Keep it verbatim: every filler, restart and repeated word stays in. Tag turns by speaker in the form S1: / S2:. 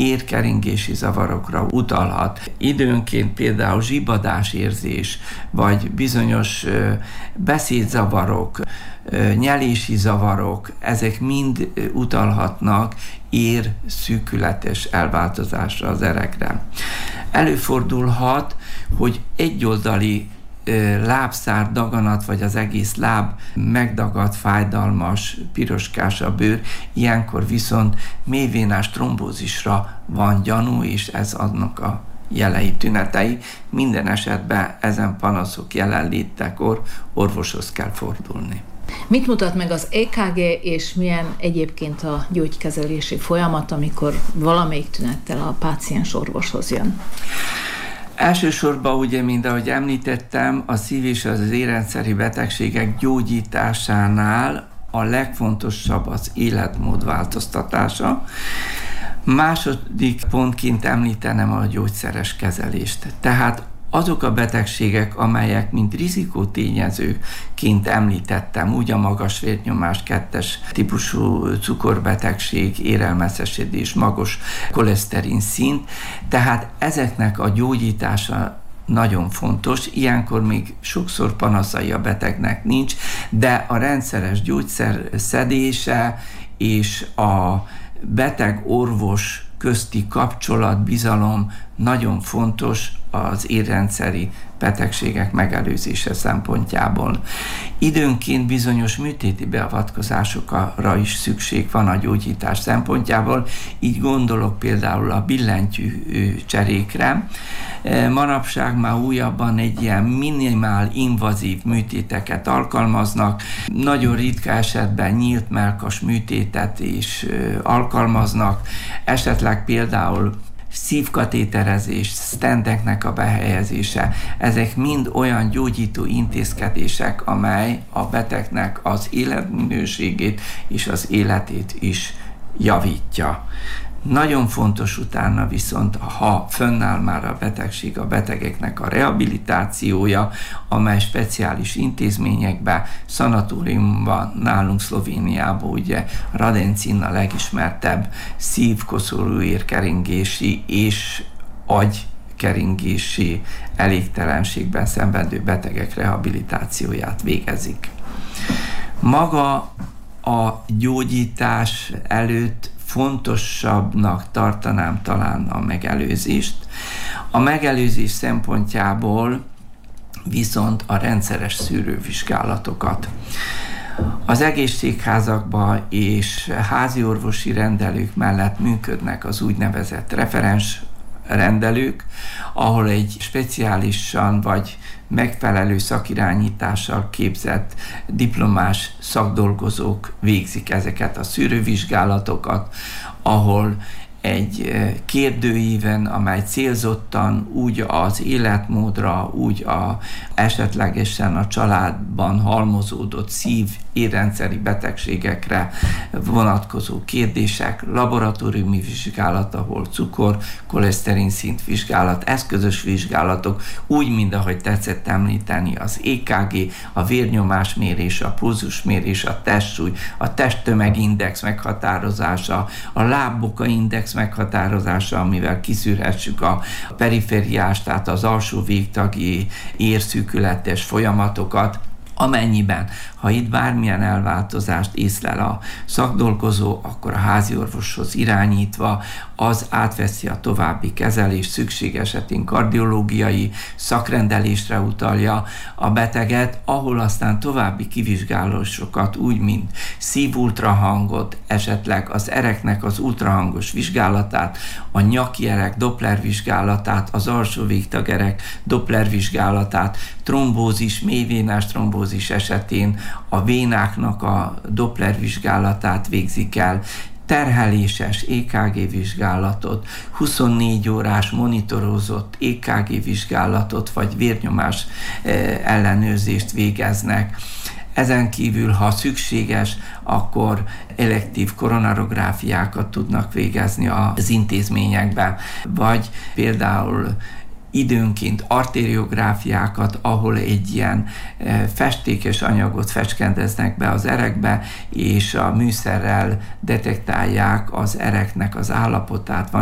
S1: érkeringési zavarokra utalhat. Időnként például zsibadásérzés, vagy bizonyos beszédzavarok, nyelési zavarok, ezek mind utalhatnak ér szűkületes elváltozásra az erekre. Előfordulhat, hogy egyoldali lábszár daganat, vagy az egész láb megdagadt, fájdalmas, piroskás a bőr, ilyenkor viszont mélyvénás trombózisra van gyanú, és ez annak a jelei, tünetei. Minden esetben ezen panaszok jelenlétekor orvoshoz kell fordulni.
S2: Mit mutat meg az é ká gé, és milyen egyébként a gyógykezelési folyamat, amikor valamelyik tünettel a páciens orvoshoz jön?
S1: Elsősorban ugye, mint ahogy említettem, a szív- és az érrendszeri betegségek gyógyításánál a legfontosabb az életmód változtatása. Második pontként említenem a gyógyszeres kezelést. Tehát azok a betegségek, amelyek mint rizikótényezőként említettem, úgy a magas vérnyomás, kettes típusú cukorbetegség, érelmeszesedés, magas koleszterin szint, tehát ezeknek a gyógyítása nagyon fontos, ilyenkor még sokszor panaszai a betegnek nincs, de a rendszeres gyógyszer szedése és a beteg-orvos közti kapcsolat, bizalom nagyon fontos az érrendszeri betegségek megelőzése szempontjából. Időnként bizonyos műtéti beavatkozásokra is szükség van a gyógyítás szempontjából, így gondolok például a billentyű cserékre. Manapság már újabban egy ilyen minimál invazív műtéteket alkalmaznak, nagyon ritka esetben nyílt mellkas műtétet is alkalmaznak, esetleg például szívkatéterezés, sztendeknek a behelyezése, ezek mind olyan gyógyító intézkedések, amely a betegnek az életminőségét és az életét is javítja. Nagyon fontos utána viszont, ha fönnáll már a betegség, a betegeknek a rehabilitációja, amely speciális intézményekben, szanatóriumban, nálunk Szlovéniában ugye Radencin a legismertebb szív-koszorúérkeringési és agykeringési elégtelenségben szenvedő betegek rehabilitációját végezik. Maga a gyógyítás előtt fontosabbnak tartanám talán a megelőzést. A megelőzés szempontjából viszont a rendszeres szűrővizsgálatokat. Az egészségházakban és háziorvosi rendelők mellett működnek az úgynevezett referens rendelők, ahol egy speciálisan vagy megfelelő szakirányítással képzett diplomás szakdolgozók végzik ezeket a szűrővizsgálatokat, ahol egy kérdőíven, amely célzottan úgy az életmódra, úgy a, esetlegesen a családban halmozódott szív- érrendszeri betegségekre vonatkozó kérdések, laboratóriumi vizsgálat, ahol cukor, koleszterin szint vizsgálat, eszközös vizsgálatok, úgy, mint ahogy tetszett említeni, az é ká gé, a vérnyomásmérés, a pulzusmérés, a testsúly, a testtömegindex meghatározása, a lábboka index meghatározása, amivel kiszűrhessük a perifériás, tehát az alsó végtagi érszűkületes folyamatokat, amennyiben, ha itt bármilyen elváltozást észlel a szakdolgozó, akkor a háziorvoshoz irányítva az átveszi a további kezelést, szükség esetén kardiológiai szakrendelésre utalja a beteget, ahol aztán további kivizsgálásokat, úgy, mint szívultrahangot, esetleg az ereknek az ultrahangos vizsgálatát, a nyaki erek Doppler vizsgálatát, az alsó végtagerek Doppler vizsgálatát, trombózis, mélyvénás trombózis esetén a vénáknak a Doppler vizsgálatát végzik el, terheléses é ká gé vizsgálatot, huszonnégy órás monitorozott é ká gé vizsgálatot vagy vérnyomás ellenőrzést végeznek. Ezen kívül, ha szükséges, akkor elektív koronarográfiákat tudnak végezni az intézményekben, vagy például időnként arteriográfiákat, ahol egy ilyen festékes anyagot fecskendeznek be az erekbe, és a műszerrel detektálják az ereknek az állapotát. Van